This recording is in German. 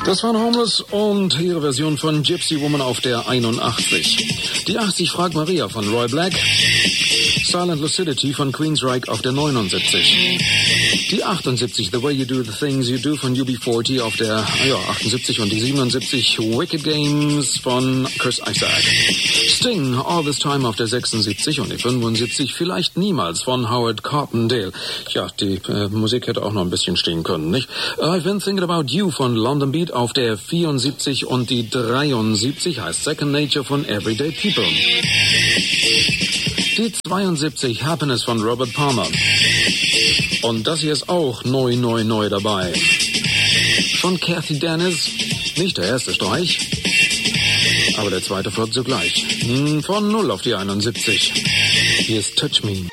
Das waren Homeless und ihre Version von Gypsy Woman auf der 81. Die 80 fragt Maria von Roy Black. Silent Lucidity von Queensryche auf der 79. Die 78 The Way You Do the Things You Do von UB40 auf der 78 und die 77 Wicked Games von Chris Isaak. Sting All This Time auf der 76 und die 75 Vielleicht Niemals von Howard Carpendale. Ja, die Musik hätte auch noch ein bisschen stehen können, nicht? I've Been Thinking About You von London Beat auf der 74 und die 73 heißt Second Nature von Everyday People. Die 72 Happiness von Robert Palmer. Und das hier ist auch neu dabei. Von Kathy Dennis. Nicht der erste Streich, aber der zweite folgt sogleich. Von 0 auf die 71. Hier ist Touch Me.